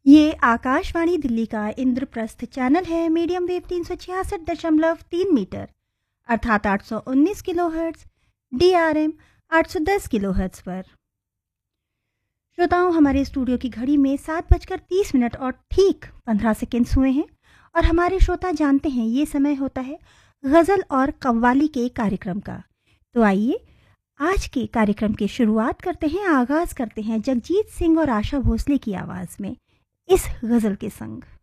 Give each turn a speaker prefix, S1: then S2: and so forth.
S1: ये आकाशवाणी दिल्ली का इंद्रप्रस्थ चैनल है। मीडियम वेव 366.3 मीटर अर्थात 819 किलोहर्ट्ज, DRM 810 किलोहर्ट्ज पर। श्रोताओं, हमारे स्टूडियो की घड़ी में 7:30 और ठीक 15 सेकेंड्स हुए हैं और हमारे श्रोता जानते हैं ये समय होता है गज़ल और कव्वाली के कार्यक्रम का। तो आइए आज के कार्यक्रम की शुरुआत करते हैं, आगाज़ करते हैं जगजीत सिंह और आशा भोसले की आवाज़ में इस गज़ल के संग।